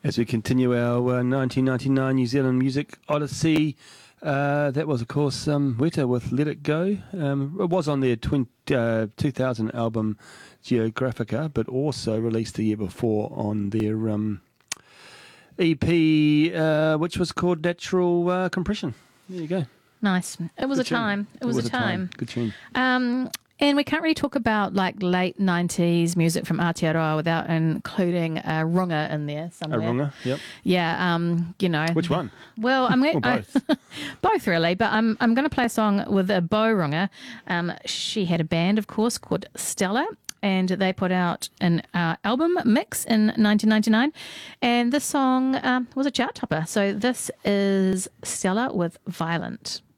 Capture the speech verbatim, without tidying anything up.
As we continue our uh, nineteen ninety-nine New Zealand Music Odyssey, uh, that was, of course, um, Weta with Let It Go. Um, it was on their twin, uh, two thousand album Geographica, but also released the year before on their um, E P, uh, which was called Natural uh, Compression. There you go. Nice. It was Good a tune. time. It, It was, was a a time. time. Good tune. Um, and we can't really talk about like late nineties music from Aotearoa without including a runga in there A somewhere. runga, yep. Yeah, um, you know. Which one? Well, I'm Or going both? both really, but I'm I'm going to play a song with a bow runga. Um, she had a band, of course, called Stella, and they put out an uh, album mix in nineteen ninety-nine, and this song um, was a chart topper. So this is Stella with Violent.